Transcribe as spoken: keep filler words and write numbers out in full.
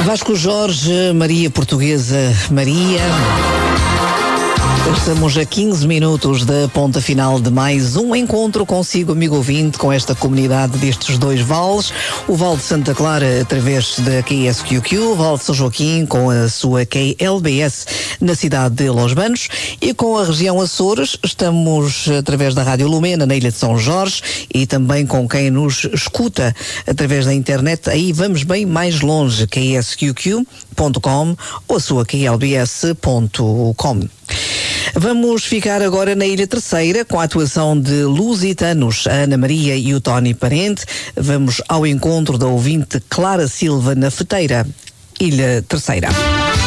Vasco Jorge, Maria Portuguesa Maria. Estamos a quinze minutos da ponta final de mais um encontro consigo, amigo ouvinte, com esta comunidade destes dois vales. O Vale de Santa Clara através da K S Q Q, o Vale de São Joaquim com a sua K L B S na cidade de Los Banos, e com a região Açores estamos através da Rádio Lumena na Ilha de São Jorge e também com quem nos escuta através da internet. Aí vamos bem mais longe, K S Q Q ponto com ou a sua K L B S ponto com. Vamos ficar agora na Ilha Terceira com a atuação de lusitanos, a Ana Maria e o Tony Parente. Vamos ao encontro da ouvinte Clara Silva na Feteira, Ilha Terceira.